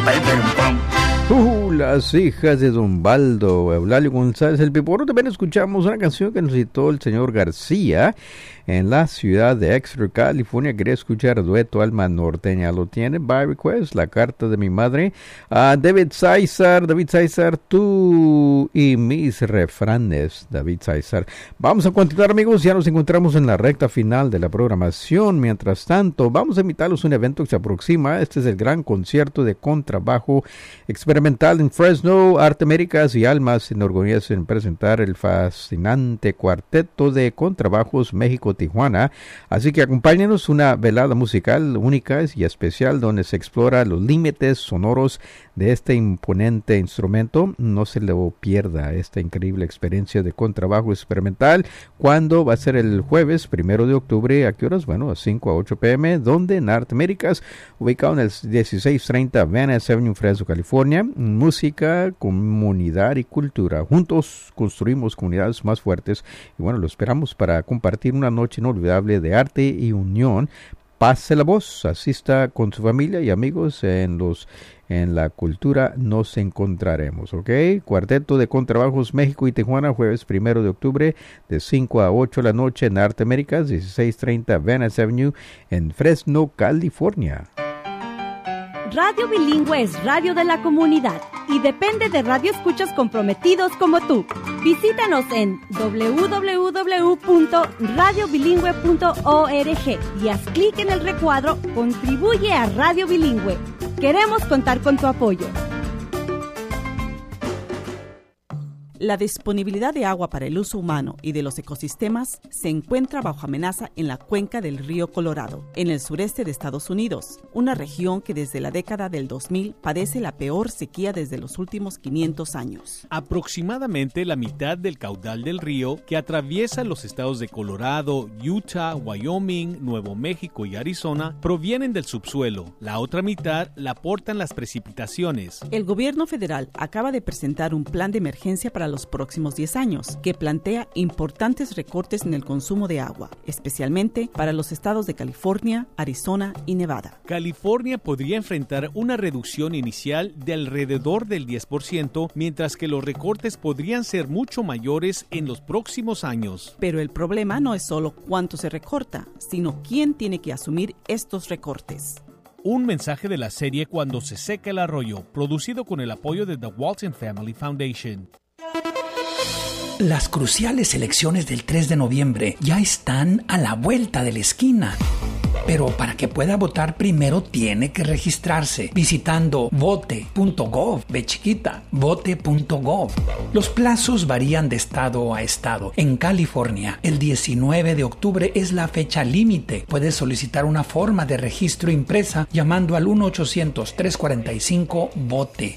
Las hijas de Don Baldo, Eulalio González, el Piporro. También escuchamos una canción que nos citó el señor García en la ciudad de Exeter, California. Quería escuchar dueto Alma Norteña. Lo tiene by request, La Carta de mi Madre. David César, tú y mis refranes, David César. Vamos a continuar, amigos. Ya nos encontramos en la recta final de la programación. Mientras tanto, vamos a invitarlos a un evento que se aproxima. Este es el gran concierto de contrabajo experimental en Fresno. Arte, Américas y Almas se enorgullecen en presentar el fascinante cuarteto de contrabajos México-Tijuana. Así que acompáñenos, una velada musical única y especial donde se explora los límites sonoros de este imponente instrumento. No se lo pierda esta increíble experiencia de contrabajo experimental. ¿Cuándo? Va a ser el jueves 1 de octubre. ¿A qué horas? Bueno, a 5 a 8 p.m. donde en Arte, Américas, ubicado en el 1630 Van Ness Avenue, Fresno, California. Música, comunidad y cultura. Juntos construimos comunidades más fuertes. Y bueno, lo esperamos para compartir una noche inolvidable de arte y unión. Pase la voz, asista con su familia y amigos en la cultura nos encontraremos, ¿ok? Cuarteto de Contrabajos México y Tijuana, jueves 1 de octubre de 5 a 8 de la noche en Arte Américas, 1630 Van Ness Avenue en Fresno, California. Radio Bilingüe es radio de la comunidad y depende de radioescuchas comprometidos como tú. Visítanos en www.radiobilingüe.org y haz clic en el recuadro Contribuye a Radio Bilingüe. Queremos contar con tu apoyo. La disponibilidad de agua para el uso humano y de los ecosistemas se encuentra bajo amenaza en la cuenca del río Colorado, en el sureste de Estados Unidos, una región que desde la década del 2000 padece la peor sequía desde los últimos 500 años. Aproximadamente la mitad del caudal del río, que atraviesa los estados de Colorado, Utah, Wyoming, Nuevo México y Arizona, provienen del subsuelo. La otra mitad la aportan las precipitaciones. El gobierno federal acaba de presentar un plan de emergencia para los próximos 10 años, que plantea importantes recortes en el consumo de agua, especialmente para los estados de California, Arizona y Nevada. California podría enfrentar una reducción inicial de alrededor del 10%, mientras que los recortes podrían ser mucho mayores en los próximos años. Pero el problema no es solo cuánto se recorta, sino quién tiene que asumir estos recortes. Un mensaje de la serie Cuando se seca el arroyo, producido con el apoyo de The Walton Family Foundation. Las cruciales elecciones del 3 de noviembre ya están a la vuelta de la esquina. Pero para que pueda votar primero tiene que registrarse visitando vote.gov, vote.gov. Los plazos varían de estado a estado. En California, el 19 de octubre es la fecha límite. Puedes solicitar una forma de registro impresa llamando al 1-800-345-VOTE,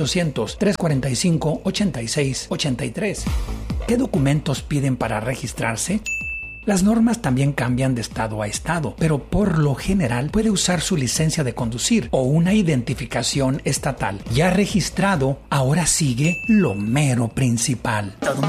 1-800-345-8683. ¿Qué documentos piden para registrarse? Las normas también cambian de estado a estado, pero por lo general puede usar su licencia de conducir o una identificación estatal. Ya registrado, ahora sigue lo mero principal.